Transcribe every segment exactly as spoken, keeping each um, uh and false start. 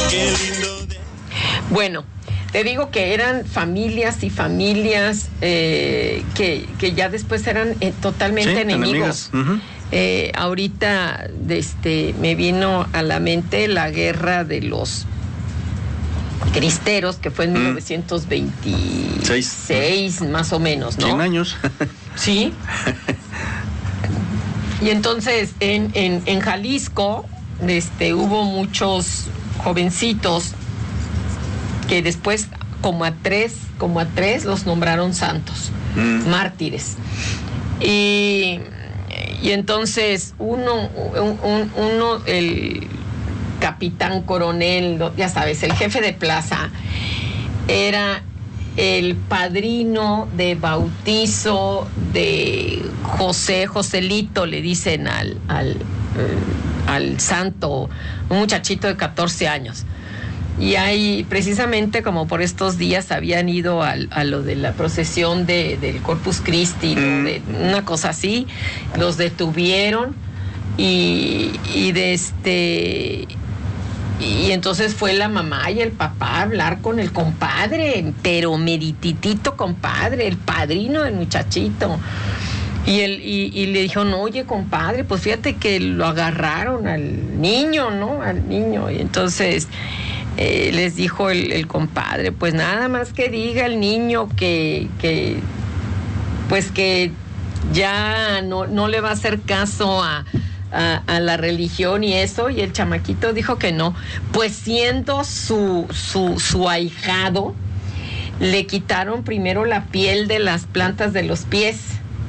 Bueno, te digo que eran familias y familias eh, que, que ya después eran eh, totalmente sí, enemigos. Uh-huh. Eh, ahorita este, me vino a la mente la guerra de los cristeros, que fue en mm. mil novecientos veintiséis, Seis. Más o menos, ¿no? cien años. Sí. Y entonces en, en, en Jalisco este, hubo muchos jovencitos que después como a tres, como a tres los nombraron santos, mm. mártires. Y, y entonces uno, un, uno, el capitán coronel, ya sabes, el jefe de plaza, era el padrino de bautizo de José, Joselito, le dicen al, al, al santo, un muchachito de catorce años. Y ahí, precisamente como por estos días habían ido al, a lo de la procesión de, del Corpus Christi, ¿no? De una cosa así, los detuvieron y, y de este... Y entonces fue la mamá y el papá a hablar con el compadre, pero merititito compadre, el padrino del muchachito. Y, él, y, y le dijo, no, oye, compadre, pues fíjate que lo agarraron al niño, ¿no? Al niño. Y entonces eh, les dijo el, el compadre, pues nada más que diga el niño que, que pues que ya no, no le va a hacer caso a... A, a la religión y eso, y el chamaquito dijo que no, pues siendo su, su, su ahijado, le quitaron primero la piel de las plantas de los pies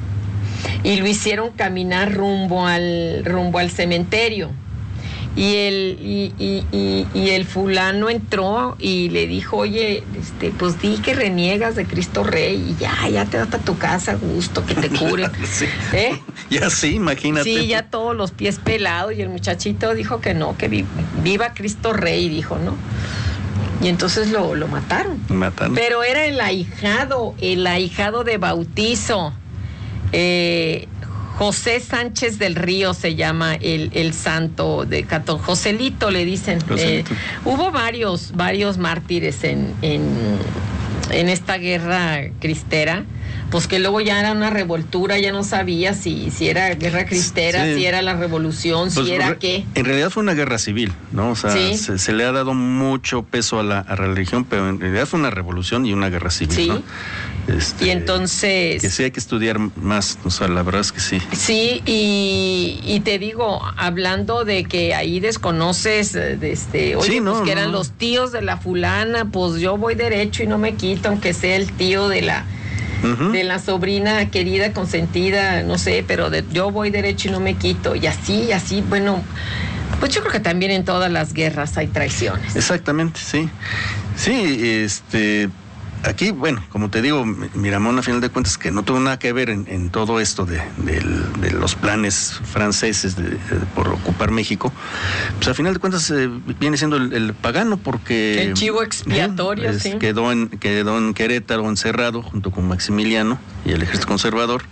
y lo hicieron caminar rumbo al, rumbo al cementerio. Y el, y, y, y, y el fulano entró y le dijo, oye, este, pues di que reniegas de Cristo Rey y ya, ya te vas a tu casa a gusto, que te curen. Sí. ¿Eh? Ya sí, imagínate. Sí, ya todos los pies pelados, y el muchachito dijo que no, que vi, viva Cristo Rey, dijo, ¿no? Y entonces lo, lo mataron. Mataron. Pero era el ahijado, el ahijado de bautizo. Eh... José Sánchez del Río se llama el, el santo de Catón. Joselito le dicen. Eh, hubo varios, varios mártires en, en, en esta guerra cristera, pues que luego ya era una revoltura, ya no sabía si, si era guerra cristera, sí. si era la revolución, pues si era re, qué. En realidad fue una guerra civil, ¿no? O sea, ¿sí? se, se le ha dado mucho peso a la, a la religión, pero en realidad fue una revolución y una guerra civil, sí. ¿no? Este, y entonces... Que sí hay que estudiar más, o sea, la verdad es que sí. Sí, y, y te digo, hablando de que ahí desconoces, de este, oye, sí, no, pues que eran no. los tíos de la fulana, pues yo voy derecho y no me quito, aunque sea el tío de la... Uh-huh. de la sobrina querida, consentida, no sé, pero de, yo voy derecho y no me quito, y así, y así, bueno, pues yo creo que también en todas las guerras hay traiciones. Exactamente, sí. Sí, este... Aquí, bueno, como te digo, Miramón a final de cuentas que no tuvo nada que ver en, en todo esto de, de, de los planes franceses de, de, por ocupar México, pues a final de cuentas eh, viene siendo el, el pagano porque... El chivo expiatorio, eh, es, sí. Quedó en, quedó en Querétaro encerrado junto con Maximiliano y el ejército conservador.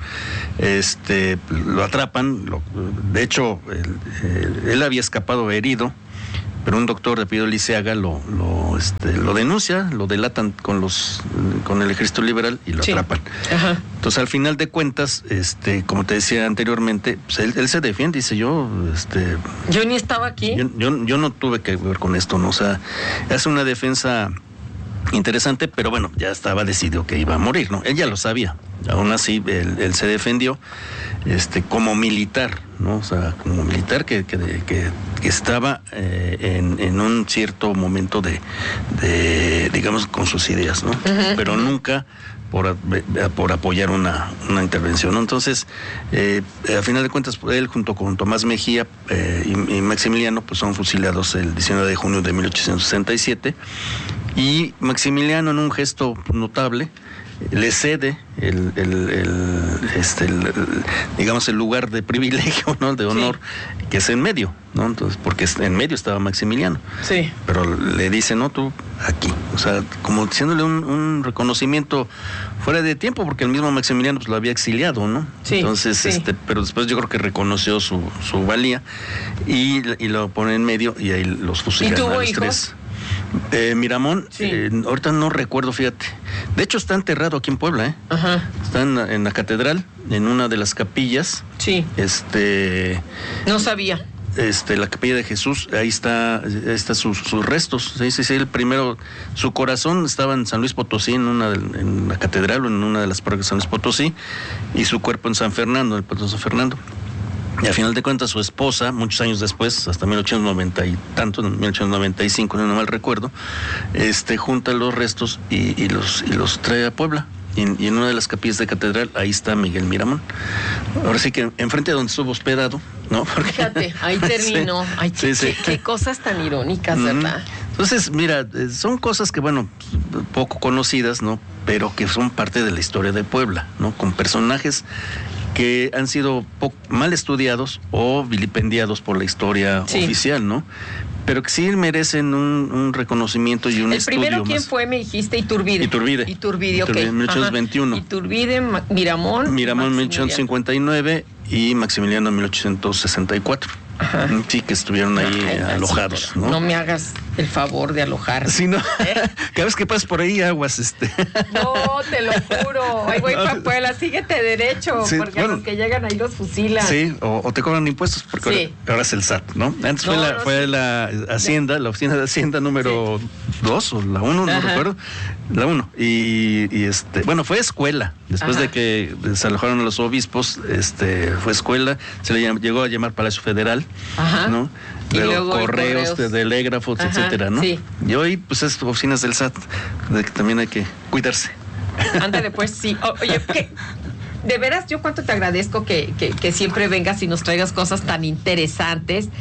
Este, lo atrapan, lo, de hecho, él, él había escapado herido, pero un doctor de apellido Liceaga lo, lo, este, lo denuncia, lo delatan con los con el ejército liberal y lo sí. atrapan. Ajá. Entonces, al final de cuentas, este, como te decía anteriormente, pues él, él se defiende, dice yo, este, yo ni estaba aquí. Yo, yo, yo no tuve que ver con esto, ¿no? O sea, hace una defensa interesante, pero bueno, ya estaba decidido que iba a morir, ¿no? Él ya lo sabía. Aún así, él, él se defendió, este, como militar, ¿no? O sea, como militar que, que, que, que estaba eh, en, en un cierto momento de, de, digamos, con sus ideas, ¿no? Uh-huh. Pero nunca por, por apoyar una, una intervención, ¿no? Entonces, eh, a final de cuentas, él junto con Tomás Mejía eh, y, y Maximiliano, pues son fusilados el diecinueve de junio de mil ochocientos sesenta y siete, y Maximiliano, en un gesto notable, le cede el, el, el, este, el, el, digamos, el lugar de privilegio, ¿no? De honor, sí. que es en medio, ¿no? Entonces, porque en medio estaba Maximiliano. Sí. Pero le dice, no, tú aquí. O sea, como diciéndole un, un reconocimiento fuera de tiempo, porque el mismo Maximiliano pues lo había exiliado, ¿no? Sí. Entonces, sí. este, pero después yo creo que reconoció su, su valía y, y lo pone en medio y ahí los fusilan a los hijos? tres. Eh, Miramón, Sí. eh, ahorita no recuerdo, fíjate. De hecho, está enterrado aquí en Puebla, ¿eh? Ajá. Está en, la- en la catedral, en una de las capillas. Sí. Este, No sabía. este, la capilla de Jesús, ahí está, ahí está sus, sus restos. Sí, sí, sí, el primero, su corazón estaba en San Luis Potosí, en una, de- en la catedral o en una de las parroquias de San Luis Potosí, y su cuerpo en San Fernando, en el puerto de San Fernando. Y al final de cuentas, su esposa, muchos años después, hasta mil ochocientos noventa y tanto, en mil ochocientos noventa y cinco, no mal recuerdo, este, junta los restos y, y los, y los trae a Puebla. Y en, y en una de las capillas de catedral, ahí está Miguel Miramón. Ahora sí que enfrente de donde estuvo hospedado, ¿no? Porque, Fíjate, ahí terminó. Sí, Ay, sí, qué, sí. qué- qué cosas tan irónicas, Ujú. ¿verdad? Entonces, mira, eh, son cosas que, bueno, poco conocidas, ¿no? Pero que son parte de la historia de Puebla, ¿no? Con personajes que han sido po- mal estudiados o vilipendiados por la historia Sí. oficial, ¿no? Pero que sí merecen un, un reconocimiento y un El estudio primero, ¿quién más. fue? Me dijiste Iturbide. Iturbide. Iturbide, ok. Iturbide, mil ochocientos Ajá. veintiuno. Iturbide, Ma- Miramón. Miramón mil ochocientos Maximiliano. cincuenta y nueve y Maximiliano mil ochocientos sesenta y cuatro. Ajá. Sí, que estuvieron ahí Ay, eh, ay, alojados, sí, pero ¿no? No me hagas el favor de alojar. Sí, no. ¿Eh? Cada vez que pasas por ahí, aguas, este. No, te lo juro. Ay, güey, No. Papuela, síguete derecho, Sí, porque bueno. a los que llegan ahí los fusilan. Sí, o, o te cobran impuestos, porque Sí. ahora, ahora es el S A T, ¿no? Antes No, fue, la, no, fue sí. la Hacienda, la oficina de Hacienda número dos o la uno, no Ajá. recuerdo. La uno. Y, y este, bueno, fue escuela. Después Ajá. de que desalojaron a los obispos, este, fue escuela, se le llam- llegó a llamar Palacio Federal, Ajá. ¿no? Y Luego, luego el correos, correos. de telégrafos, Ajá, etcétera, ¿no? sí. Y hoy, pues es oficinas del S A T, de que también hay que cuidarse. Ándale, pues sí. O- oye, que de veras, yo cuánto te agradezco que, que, que siempre vengas y nos traigas cosas tan interesantes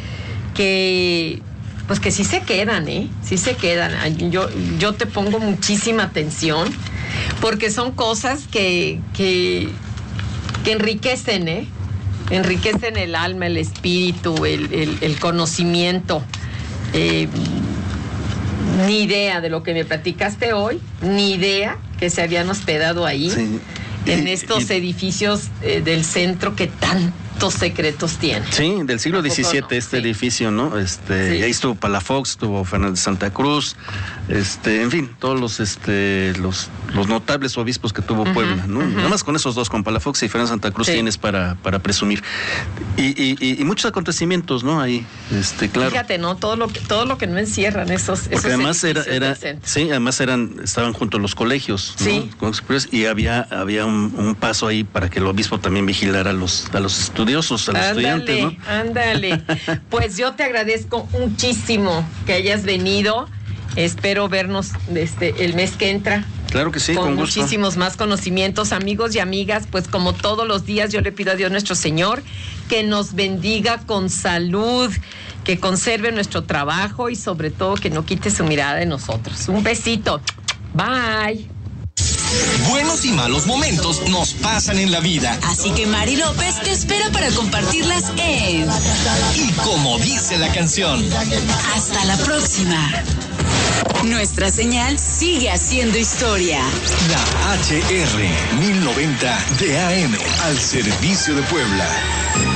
que, pues que sí se quedan, ¿eh? Sí se quedan. Ay, Yo, yo te pongo muchísima atención porque son cosas que, que, que enriquecen, ¿eh? Enriquecen el alma, el espíritu, el, el, el conocimiento. Eh, ni idea de lo que me platicaste hoy, ni idea que se habían hospedado ahí, Sí. en Y- estos y- edificios eh, del centro que tantos secretos tienen. Sí, del siglo ¿A poco diecisiete no? este Sí. edificio, ¿no? Este, Sí. ahí estuvo Palafox, estuvo Fernández de Santa Cruz, este, en fin, todos los este los, los notables obispos que tuvo Ujú, Puebla, ¿no? ujú. Nada más con esos dos, con Palafox y Fernández de Santa Cruz, Sí. tienes para, para presumir. Y, y, y, y muchos acontecimientos, ¿no? Ahí, este, claro. Fíjate, ¿no? Todo lo que, todo lo que no encierran esos, esos Porque además era, edificios era del centro. sí, además eran, estaban junto a los colegios, ¿no? Sí. Con superiores, y había, había un, un paso ahí para que el obispo también vigilara a los, a los estudiosos, a los estudiantes, ¿no? Ándale. Pues yo te agradezco muchísimo que hayas venido. Espero vernos este, el mes que entra. Claro que sí, con con gusto. muchísimos más conocimientos, amigos y amigas, pues como todos los días yo le pido a Dios nuestro Señor que nos bendiga con salud, que conserve nuestro trabajo y sobre todo que no quite su mirada de nosotros. Un besito. Bye. Buenos y malos momentos nos pasan en la vida. Así que Mari López te espera para compartirlas en Y como dice la canción, Hasta la próxima. Nuestra señal sigue haciendo historia. la H R mil noventa de A M al servicio de Puebla.